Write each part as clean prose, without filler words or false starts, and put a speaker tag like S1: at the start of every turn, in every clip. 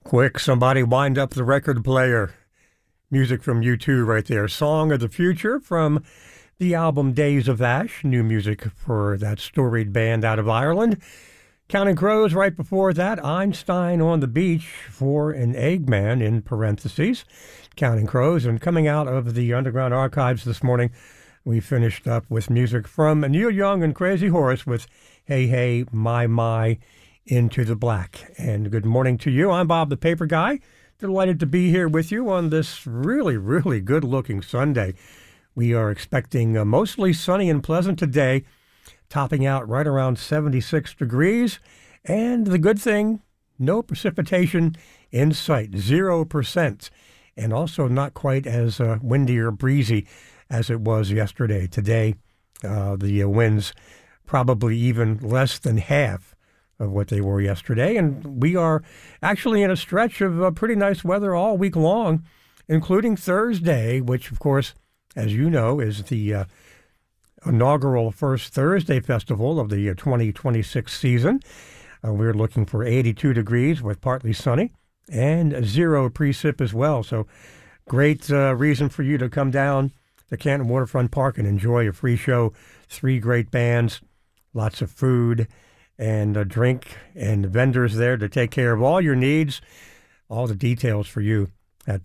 S1: Quick, somebody wind up the record player. Music from U2 right there. Song of the Future from the album Days of Ash. New music for that storied band out of Ireland. Counting Crows right before that. Einstein on the Beach for an Eggman in parentheses. Counting Crows. And coming out of the Underground Archives this morning, we finished up with music from Neil Young and Crazy Horse with Hey Hey My Into the Black. And good morning to you. I'm Bob the Paper Guy. Delighted to be here with you on this really good-looking Sunday. We are expecting mostly sunny and pleasant today, topping out right around 76 degrees. And the good thing, no precipitation in sight, 0%. And also not quite as windy or breezy as it was yesterday. Today, the winds probably even less than half of what they were yesterday. And we are actually in a stretch of pretty nice weather all week long, including Thursday, which, of course, as you know, is the inaugural First Thursday Festival of the 2026 season. We're looking for 82 degrees with partly sunny and 0 precip as well. So great reason for you to come down to Canton Waterfront Park and enjoy a free show. 3 great bands, lots of food and a drink, and vendors there to take care of all your needs. All the details for you at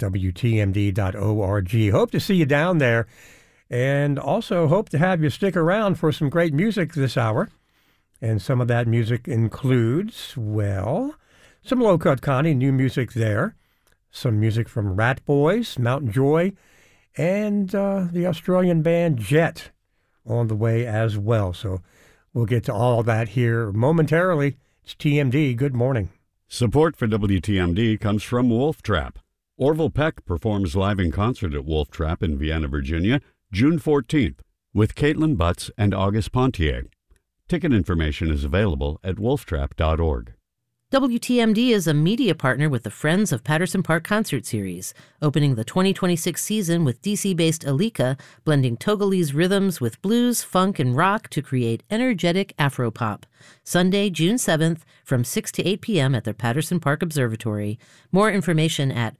S1: WTMD.org. Hope to see you down there, and also hope to have you stick around for some great music this hour. And some of that music includes, well, some Low Cut Connie, new music there, some music from Rat Boys, Mountain Joy, and the Australian band Jet on the way as well. So we'll get to all that here momentarily. It's TMD. Good morning.
S2: Support for WTMD comes from Wolf Trap. Orville Peck performs live in concert at Wolf Trap in Vienna, Virginia, June 14th, with Caitlin Butts and August Pontier. Ticket information is available at wolftrap.org.
S3: WTMD is a media partner with the Friends of Patterson Park Concert Series, opening the 2026 season with DC-based Alika, blending Togolese rhythms with blues, funk, and rock to create energetic Afropop. Sunday, June 7th, from 6 to 8 p.m. at the Patterson Park Observatory. More information at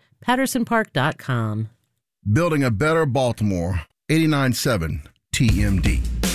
S3: pattersonpark.com.
S4: Building a better Baltimore. 89.7 TMD.